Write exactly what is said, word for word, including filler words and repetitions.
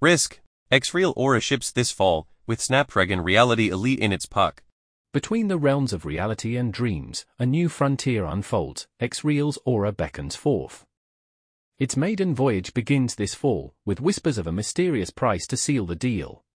Risk. X-Real Aura ships this fall, with Snapdragon Reality Elite in its puck. Between the realms of reality and dreams, a new frontier unfolds. X-Real's Aura beckons forth. Its maiden voyage begins this fall, with whispers of a mysterious price to seal the deal.